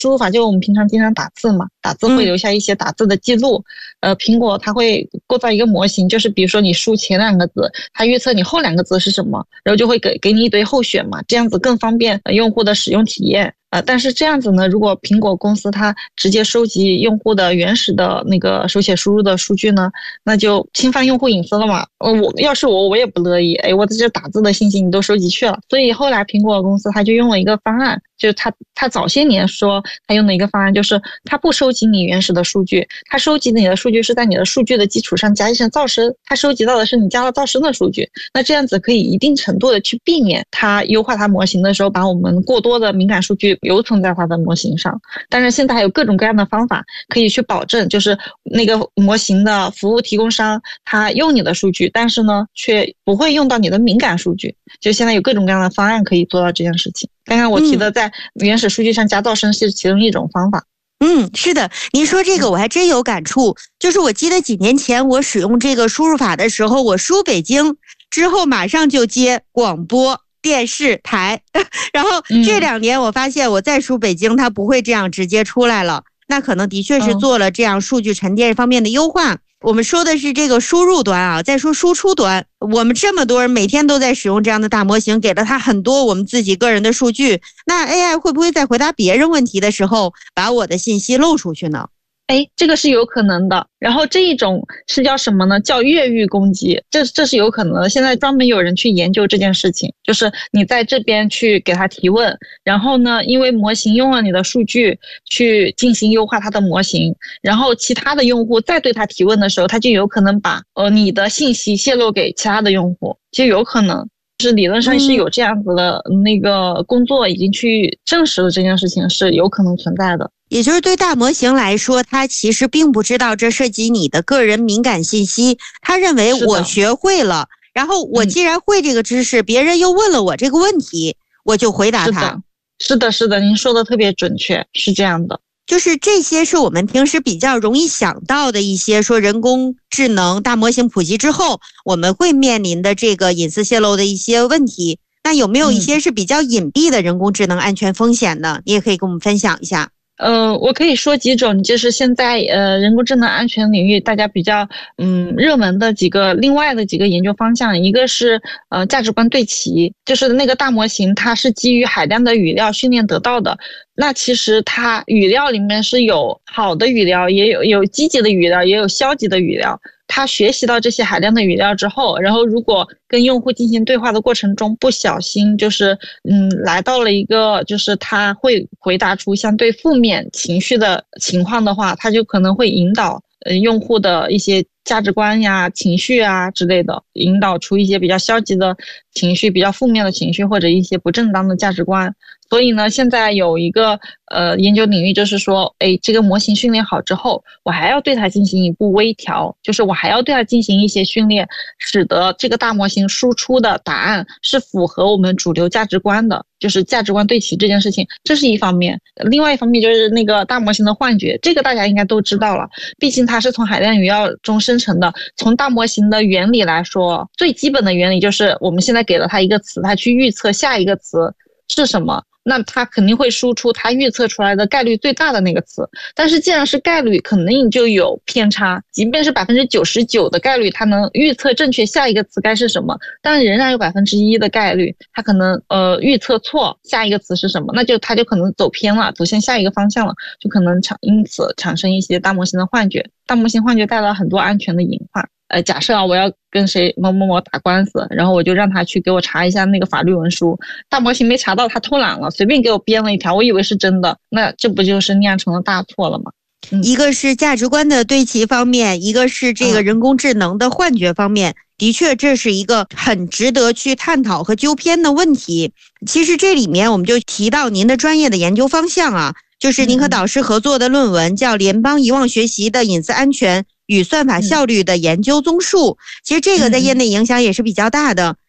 输入法就我们平常经常打字嘛，打字会留下一些打字的记录。苹果它会构造一个模型，就是比如说你输前2个字，它预测你后2个字是什么，然后就会给你一堆候选嘛，这样子更方便用户的使用体验。但是这样子呢，如果苹果公司它直接收集用户的原始的那个手写输入的数据呢，那就侵犯用户隐私了嘛。要是我也不乐意，我这些打字的信息你都收集去了。所以后来苹果公司它就用了一个方案，就是它早些年说它用的一个方案，就是它不收集你原始的数据，它收集你的数据是在你的数据的基础上加一层噪声，它收集到的是你加了噪声的数据。那这样子可以一定程度的去避免它优化它模型的时候把我们过多的敏感数据留存在它的模型上。当然现在还有各种各样的方法可以去保证，就是那个模型的服务提供商他用你的数据，但是呢却不会用到你的敏感数据，就现在有各种各样的方案可以做到这件事情。刚刚我提的在原始数据上加噪声是其中一种方法。 是的，您说这个我还真有感触，就是我记得几年前我使用这个输入法的时候，我输北京之后马上就接广播电视台，然后这2年我发现我再输北京它不会这样直接出来了，那可能的确是做了这样数据沉淀方面的优化。我们说的是这个输入端啊，再说输出端，我们这么多人每天都在使用这样的大模型，给了它很多我们自己个人的数据，那 AI 会不会在回答别人问题的时候把我的信息漏出去呢？ 这个是有可能的。然后这一种是叫什么呢？叫越狱攻击，这是有可能的。现在专门有人去研究这件事情，就是你在这边去给他提问，然后呢，因为模型用了你的数据去进行优化它的模型，然后其他的用户再对他提问的时候，他就有可能把你的信息泄露给其他的用户，就有可能。就是理论上是有这样子的那个工作已经去证实了这件事情是有可能存在的。 也就是对大模型来说，它其实并不知道这涉及你的个人敏感信息，他认为我学会了，然后我既然会这个知识，别人又问了我这个问题，我就回答他。 是的，您说的特别准确，是这样的。 就是这些是我们平时比较容易想到的一些说人工智能大模型普及之后我们会面临的这个隐私泄露的一些问题。那有没有一些是比较隐蔽的人工智能安全风险呢？你也可以跟我们分享一下。 我可以说几种，就是现在人工智能安全领域大家比较热门的另外的几个研究方向。一个是价值观对齐，就是那个大模型它是基于海量的语料训练得到的，那其实它语料里面是有好的语料，也有积极的语料，也有消极的语料。他学习到这些海量的语料之后，然后如果跟用户进行对话的过程中不小心就是来到了一个就是他会回答出相对负面情绪的情况的话，他就可能会引导用户的一些价值观呀、情绪啊之类的，引导出一些比较消极的情绪、比较负面的情绪或者一些不正当的价值观。所以呢，现在有一个研究领域就是说，这个模型训练好之后，我还要对它进行一步微调，就是我还要对它进行一些训练，使得这个大模型输出的答案是符合我们主流价值观的，就是价值观对齐这件事情，这是一方面。另外一方面就是那个大模型的幻觉，这个大家应该都知道了，毕竟它是从海量语料中生成的。从大模型的原理来说，最基本的原理就是我们现在给了它一个词，它去预测下一个词是什么，那它肯定会输出它预测出来的概率最大的那个词。但是既然是概率，肯定就有偏差，即便是99%的概率它能预测正确下一个词该是什么，但仍然有1%的概率它可能预测错下一个词是什么，那它就可能走偏了，走向下一个方向了，就可能因此产生一些大模型的幻觉。大模型幻觉带来很多安全的隐患。假设我要跟谁某某某打官司，然后我就让他去给我查一下那个法律文书，大模型没查到，他偷懒了，随便给我编了一条，我以为是真的，那这不就是酿成了大错了吗？ 一个是价值观的对齐方面，一个是这个人工智能的幻觉方面，的确这是一个很值得去探讨和纠偏的问题。其实这里面我们就提到您的专业的研究方向啊，就是您和导师合作的论文叫联邦遗忘学习的隐私安全与算法效率的研究综述。其实这个在业内影响也是比较大的。